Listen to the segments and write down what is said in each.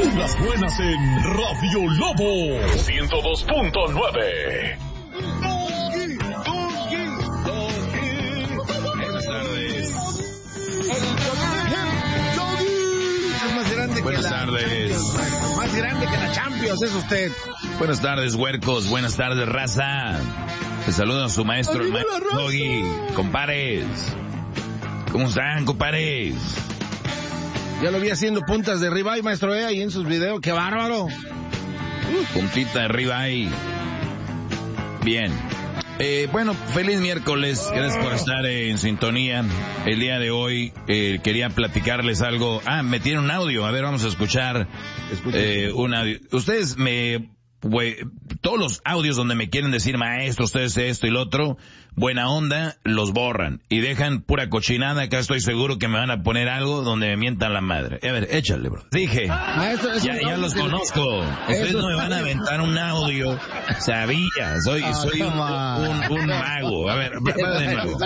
puras buenas en Radio Lobo 102.9. Buenas tardes. Es más grande Buenas que tardes. Más grande que la Champions, es usted. Buenas tardes, huercos. Buenas tardes, raza. Te saluda su maestro, el maestro Doggy. Compares. ¿Cómo están, compares? Ya lo vi haciendo puntas de ribeye, maestro, ahí en sus videos. ¡Qué bárbaro! Puntita de ribeye. Bien. Bueno, feliz miércoles. Gracias por estar en sintonía. El día de hoy quería platicarles algo. Me tiene un audio. A ver, vamos a escuchar un audio. Ustedes todos los audios donde me quieren decir, maestro, ustedes esto y lo otro, buena onda, los borran y dejan pura cochinada. Acá estoy seguro que me van a poner algo donde me mientan la madre. A ver, échale, bro. Dije, maestro, ya los conozco. Ustedes no me van a aventar un audio. Sabía, soy un mago. A ver, va de nuevo.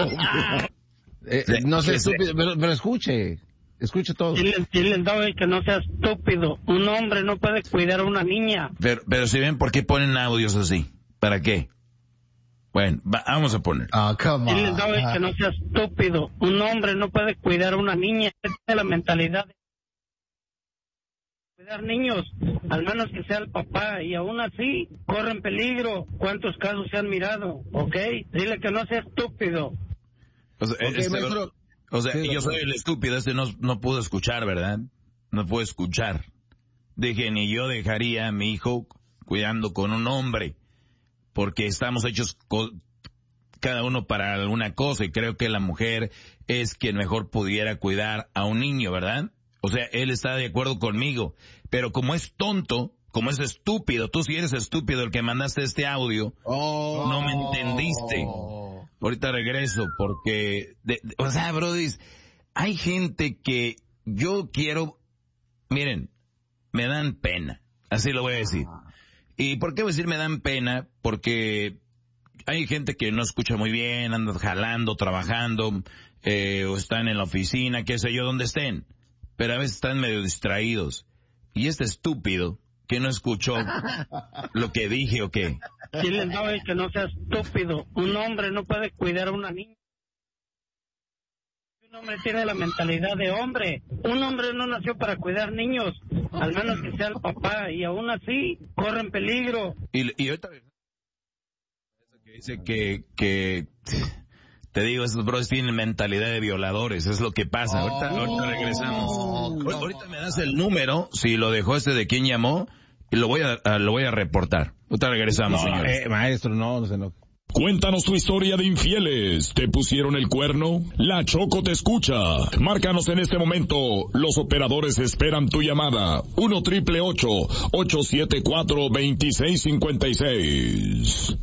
No sé, estúpido, pero escuche. Escuche todo. Dile al Doggy que no sea estúpido. Un hombre no puede cuidar a una niña. Pero si ven, ¿por qué ponen audios así? ¿Para qué? Bueno, vamos a poner. Dile al Doggy que no sea estúpido. Un hombre no puede cuidar a una niña. Tiene la mentalidad de cuidar niños, al menos que sea el papá. Y aún así, corren peligro. ¿Cuántos casos se han mirado? ¿Ok? Dile que no sea estúpido. O sea, maestro. O sea, yo soy el estúpido, no pudo escuchar, ¿verdad? No pudo escuchar. Dije, ni yo dejaría a mi hijo cuidando con un hombre, porque estamos hechos cada uno para alguna cosa, y creo que la mujer es quien mejor pudiera cuidar a un niño, ¿verdad? O sea, él está de acuerdo conmigo, pero como es tonto, como es estúpido, tú si eres estúpido el que mandaste este audio, no me entendiste. Ahorita regreso porque, o sea, brody, hay gente que yo quiero, miren, me dan pena, así lo voy a decir. ¿Y por qué voy a decir me dan pena? Porque hay gente que no escucha muy bien, anda jalando, trabajando, o están en la oficina, qué sé yo, donde estén, pero a veces están medio distraídos. Y este estúpido que no escuchó lo que dije o qué. Dile al Doggy que no sea estúpido. Un hombre no puede cuidar a una niña. Un hombre tiene la mentalidad de hombre. Un hombre no nació para cuidar niños, al menos que sea el papá. Y aún así, corren peligro. Y ahorita que dice que te digo, esos bros tienen mentalidad de violadores, es lo que pasa. Ahorita regresamos. Ahorita me das el número, si lo dejó de quién llamó, y lo voy a reportar. Ahorita regresamos, señores. Maestro, no se enoje. Cuéntanos tu historia de infieles. ¿Te pusieron el cuerno? La Choco te escucha. Márcanos en este momento. Los operadores esperan tu llamada. 1-888-874-2656.